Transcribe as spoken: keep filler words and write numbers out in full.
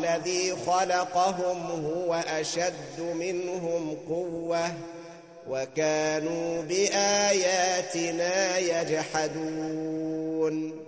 الذي خلقهم هو أشد منهم قوة وكانوا بآياتنا يجحدون